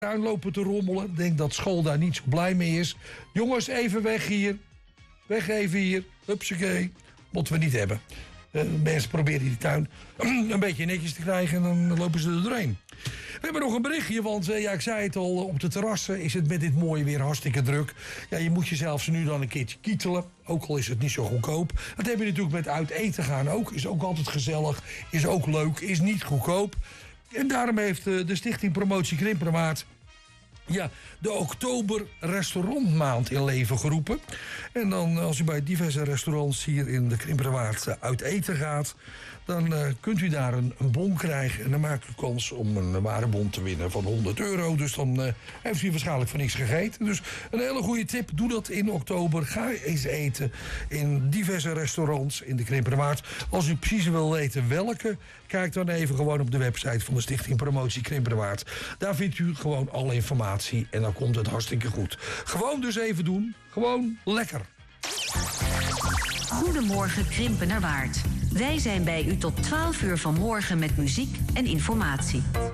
tuin lopen te rommelen. Ik denk dat school daar niet zo blij mee is. Jongens, even weg hier. Weg even hier. Hupsakee. Moeten we niet hebben. Mensen proberen die tuin een beetje netjes te krijgen en dan lopen ze er doorheen. We hebben nog een berichtje, want ik zei het al, op de terrassen is het met dit mooie weer hartstikke druk. Ja, je moet jezelf nu dan een keertje kietelen, ook al is het niet zo goedkoop. Dat heb je natuurlijk met uit eten gaan ook, is ook altijd gezellig, is ook leuk, is niet goedkoop. En daarom heeft de Stichting Promotie Krimpenerwaard de oktober restaurantmaand in leven geroepen. En dan als u bij diverse restaurants hier in de Krimpenerwaard uit eten gaat, dan kunt u daar een bon krijgen. En dan maakt u kans om een waardebon te winnen van €100. Dus dan heeft u waarschijnlijk voor niks gegeten. Dus een hele goede tip. Doe dat in oktober. Ga eens eten in diverse restaurants in de Krimpenerwaard. Als u precies wil weten welke, kijk dan even gewoon op de website van de Stichting Promotie Krimpenerwaard. Daar vindt u gewoon alle informatie en dan komt het hartstikke goed. Gewoon dus even doen. Gewoon lekker. Goedemorgen Krimpenerwaard. Wij zijn bij u tot 12 uur vanmorgen met muziek en informatie.